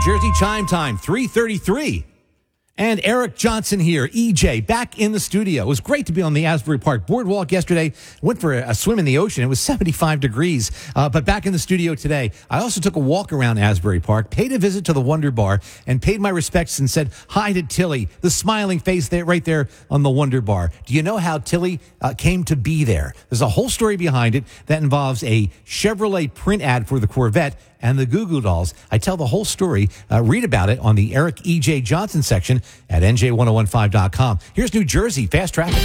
Jersey chime time, 3:33. And Eric Johnson here, EJ, back in the studio. It was great to be on the Asbury Park Boardwalk yesterday. Went for a swim in the ocean. It was 75 degrees. But back in the studio today, I also took a walk around Asbury Park, paid a visit to the Wonder Bar, and paid my respects and said hi to Tilly, the smiling face there, right there on the Wonder Bar. Do you know how Tilly came to be there? There's a whole story behind it that involves a Chevrolet print ad for the Corvette and the Goo Goo Dolls. I tell the whole story. Read about it on the Eric E.J. Johnson section at NJ1015.com. Here's New Jersey Fast Traffic.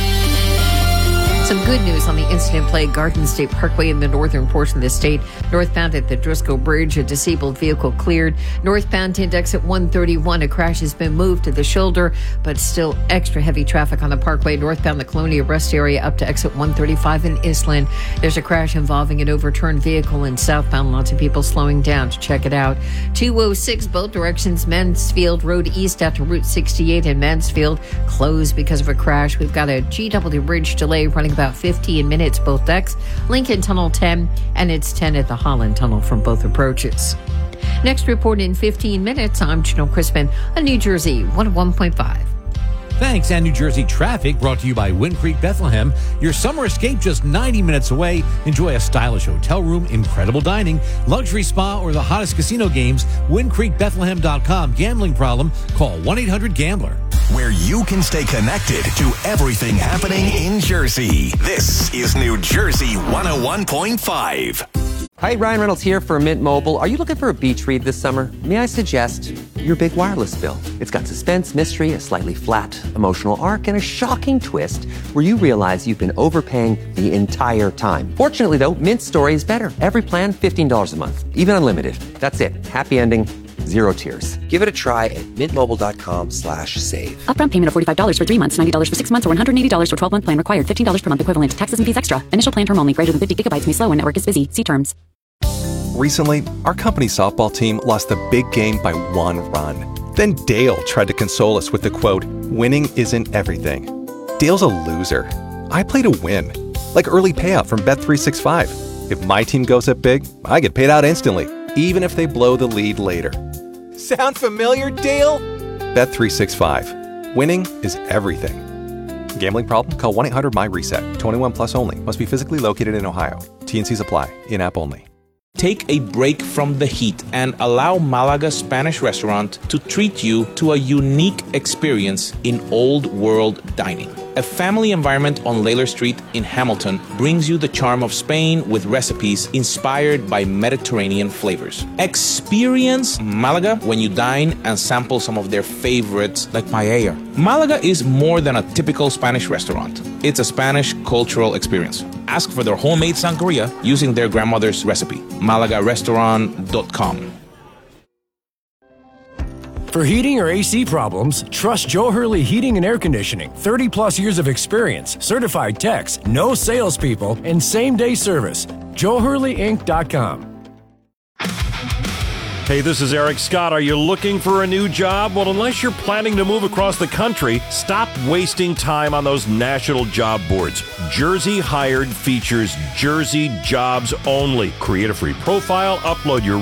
Some good news on the incident-plagued Garden State Parkway in the northern portion of the state. Northbound at the Driscoll Bridge, a disabled vehicle cleared. Northbound into exit 131, a crash has been moved to the shoulder, but still extra heavy traffic on the parkway. Northbound the Colonia Rest area up to exit 135 in Island. There's a crash involving an overturned vehicle in southbound. Lots of people slowing down to check it out. 206 both directions, Mansfield Road east out to Route 68 in Mansfield, closed because of a crash. We've got a GW Bridge delay running about 15 minutes both decks. Lincoln Tunnel 10, and it's 10 at the Holland Tunnel from both approaches. Next report in 15 minutes. I'm Janelle Crispin on New Jersey 101.5. Thanks, and New Jersey Traffic brought to you by Wind Creek Bethlehem. Your summer escape just 90 minutes away. Enjoy a stylish hotel room, incredible dining, luxury spa, or the hottest casino games. WindCreekBethlehem.com. Gambling problem? Call 1-800-GAMBLER. Where you can stay connected to everything happening in Jersey. This is New Jersey 101.5. Hi, Ryan Reynolds here for Mint Mobile. Are you looking for a beach read this summer? May I suggest your big wireless bill? It's got suspense, mystery, a slightly flat emotional arc, and a shocking twist where you realize you've been overpaying the entire time. Fortunately, though, Mint's story is better. Every plan, $15 a month, even unlimited. That's it. Happy ending. Zero tears. Give it a try at mintmobile.com/save. Upfront payment of $45 for 3 months, $90 for 6 months, or $180 for 12-month plan required. $15 per month equivalent. Taxes and fees extra. Initial plan term only. Greater than 50 gigabytes may slow when network is busy. See terms. Recently, our company softball team lost the big game by 1 run. Then Dale tried to console us with the quote, "Winning isn't everything." Dale's a loser. I play to win. Like early payout from Bet365. If my team goes up big, I get paid out instantly, even if they blow the lead later. Sound familiar, Dale? Bet365. Winning is everything. Gambling problem? Call 1-800-MY-RESET. 21 plus only. Must be physically located in Ohio. T&Cs apply. In-app only. Take a break from the heat and allow Malaga Spanish Restaurant to treat you to a unique experience in old world dining. A family environment on Layler Street in Hamilton brings you the charm of Spain with recipes inspired by Mediterranean flavors. Experience Malaga when you dine and sample some of their favorites like paella. Malaga is more than a typical Spanish restaurant. It's a Spanish cultural experience. Ask for their homemade sangria using their grandmother's recipe. MalagaRestaurant.com. For heating or AC problems, trust Joe Hurley Heating and Air Conditioning. 30 plus years of experience, certified techs, no salespeople, and same-day service. JoeHurleyInc.com. Hey, this is Eric Scott. Are you looking for a new job? Well, unless you're planning to move across the country, stop wasting time on those national job boards. Jersey Hired features Jersey jobs only. Create a free profile, upload your